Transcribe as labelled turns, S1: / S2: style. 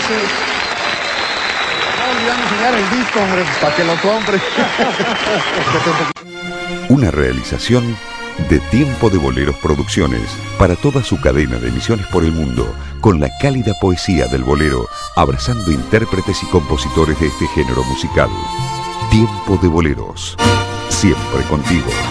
S1: sí.
S2: No olvidando enseñar el disco, hombre, para que lo compre.
S3: Una realización de Tiempo de Boleros Producciones para toda su cadena de emisiones por el mundo, con la cálida poesía del bolero, abrazando intérpretes y compositores de este género musical. Tiempo de Boleros, siempre contigo.